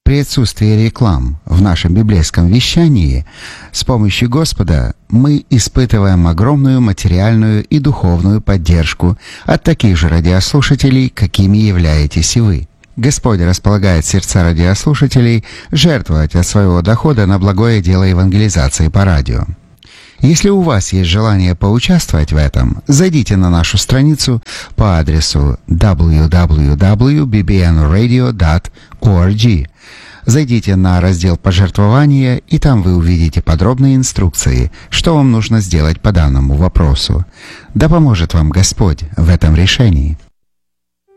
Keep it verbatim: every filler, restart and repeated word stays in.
При отсутствии реклам в нашем библейском вещании с помощью Господа мы испытываем огромную материальную и духовную поддержку от таких же радиослушателей, какими являетесь и вы. Господь располагает сердца радиослушателей жертвовать от своего дохода на благое дело евангелизации по радио. Если у вас есть желание поучаствовать в этом, зайдите на нашу страницу по адресу дабл ю дабл ю дабл ю точка би би эн радио точка орг. Зайдите на раздел «Пожертвования», и там вы увидите подробные инструкции, что вам нужно сделать по данному вопросу. Да поможет вам Господь в этом решении.